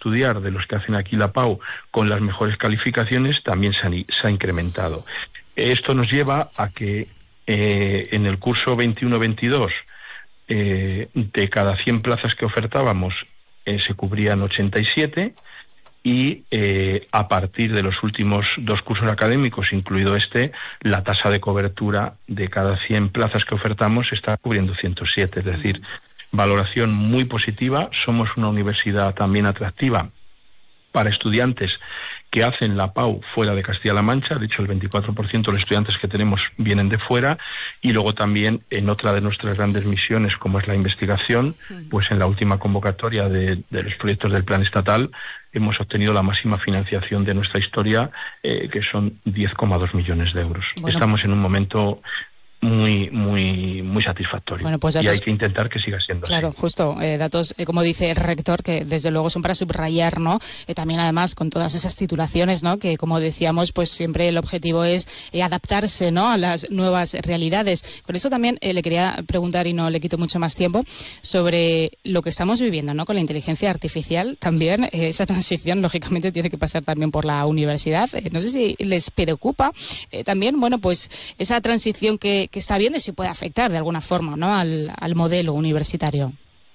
estudiar de los que hacen aquí la PAU con las mejores calificaciones también se ha incrementado. Esto nos lleva a que en el curso 21-22 de cada 100 plazas que ofertábamos se cubrían 87 y a partir de los últimos 2 cursos académicos, incluido este, la tasa de cobertura de cada 100 plazas que ofertamos está cubriendo 107, es decir, valoración muy positiva. Somos una universidad también atractiva para estudiantes que hacen la PAU fuera de Castilla-La Mancha. De hecho, el 24% de los estudiantes que tenemos vienen de fuera. Y luego también en otra de nuestras grandes misiones, como es la investigación, pues en la última convocatoria de los proyectos del Plan Estatal hemos obtenido la máxima financiación de nuestra historia, que son 10,2 millones de euros. Bueno, estamos en un momento muy satisfactorio. Bueno, pues datos, y hay que intentar que siga siendo claro, así. Justo, datos, como dice el rector, que desde luego son para subrayar, ¿no? También además con todas esas titulaciones, ¿no? Que como decíamos, pues siempre el objetivo es adaptarse, ¿no? A las nuevas realidades. Con eso también le quería preguntar, y no le quito mucho más tiempo, sobre lo que estamos viviendo, ¿no? Con la inteligencia artificial también, esa transición lógicamente tiene que pasar también por la universidad. No sé si les preocupa también, bueno, pues esa transición que está viendo y si puede afectar de alguna forma, ¿no? al modelo universitario.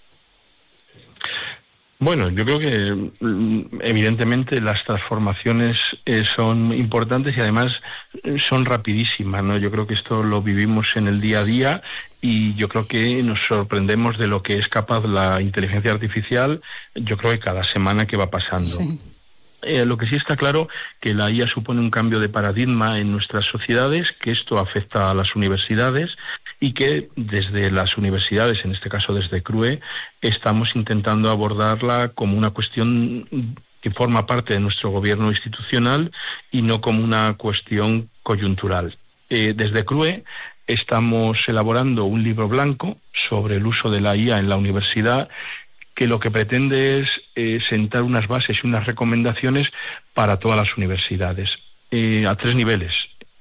Bueno, yo creo que evidentemente las transformaciones son importantes y además son rapidísimas, ¿no? Yo creo que esto lo vivimos en el día a día y yo creo que nos sorprendemos de lo que es capaz la inteligencia artificial, yo creo que cada semana que va pasando. Sí. Lo que sí está claro que la IA supone un cambio de paradigma en nuestras sociedades, que esto afecta a las universidades y que desde las universidades, en este caso desde CRUE, estamos intentando abordarla como una cuestión que forma parte de nuestro gobierno institucional y no como una cuestión coyuntural. Desde CRUE estamos elaborando un libro blanco sobre el uso de la IA en la universidad, que lo que pretende es sentar unas bases y unas recomendaciones para todas las universidades, a tres niveles.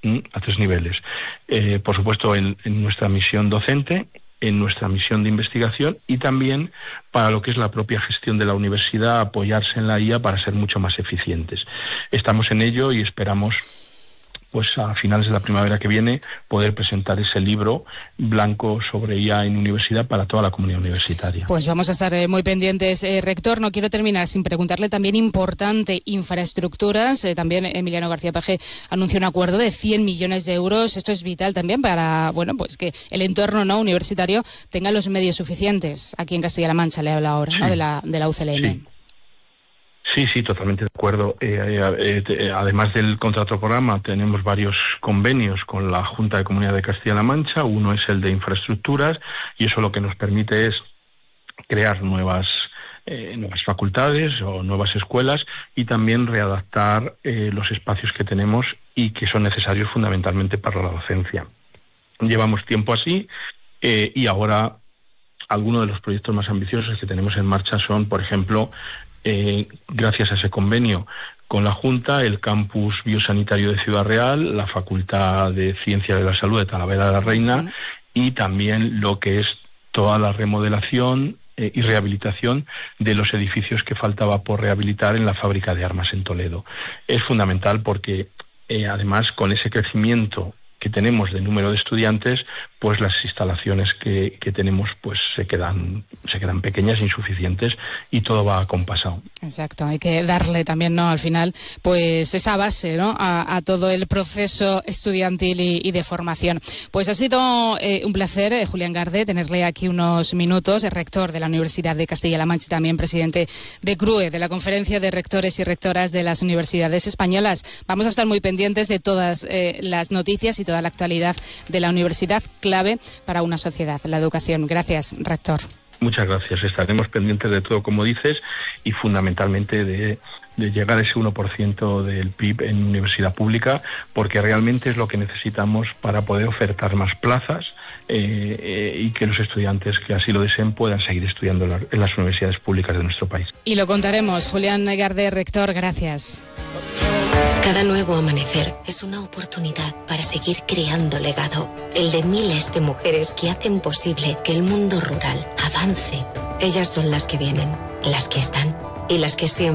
Por supuesto, en nuestra misión docente, en nuestra misión de investigación y también para lo que es la propia gestión de la universidad, apoyarse en la IA para ser mucho más eficientes. Estamos en ello y esperamos, pues a finales de la primavera que viene, poder presentar ese libro blanco sobre IA en universidad para toda la comunidad universitaria. Pues vamos a estar muy pendientes. Rector, no quiero terminar sin preguntarle también importante infraestructuras. También Emiliano García Paje anunció un acuerdo de 100 millones de euros. Esto es vital también para, bueno, pues que el entorno no universitario tenga los medios suficientes. Aquí en Castilla-La Mancha le habla ahora, sí, ¿no? de la UCLM. Sí, totalmente de acuerdo. Además del contrato programa, tenemos varios convenios con la Junta de Comunidad de Castilla-La Mancha. Uno es el de infraestructuras y eso lo que nos permite es crear nuevas facultades o nuevas escuelas y también readaptar los espacios que tenemos y que son necesarios fundamentalmente para la docencia. Llevamos tiempo así y ahora algunos de los proyectos más ambiciosos que tenemos en marcha son, por ejemplo, gracias a ese convenio con la Junta, el campus biosanitario de Ciudad Real, la Facultad de Ciencias de la Salud de Talavera de la Reina y también lo que es toda la remodelación y rehabilitación de los edificios que faltaba por rehabilitar en la fábrica de armas en Toledo. Es fundamental porque además con ese crecimiento que tenemos de número de estudiantes, pues las instalaciones que tenemos pues se quedan pequeñas, insuficientes y todo va acompasado. Exacto, hay que darle también, ¿no? Al final, pues esa base, ¿no? A todo el proceso estudiantil y de formación. Pues ha sido un placer, Julián Garde, tenerle aquí unos minutos, el rector de la Universidad de Castilla-La Mancha y también presidente de CRUE, de la Conferencia de Rectores y Rectoras de las Universidades Españolas. Vamos a estar muy pendientes de todas las noticias y toda la actualidad de la universidad, clave para una sociedad, la educación. Gracias, rector. Muchas gracias. Estaremos pendientes de todo, como dices, y fundamentalmente de llegar a ese 1% del PIB en universidad pública, porque realmente es lo que necesitamos para poder ofertar más plazas y que los estudiantes que así lo deseen puedan seguir estudiando en las universidades públicas de nuestro país. Y lo contaremos. Julián Garde, rector, gracias. Cada nuevo amanecer es una oportunidad para seguir creando legado, el de miles de mujeres que hacen posible que el mundo rural avance. Ellas son las que vienen, las que están y las que siempre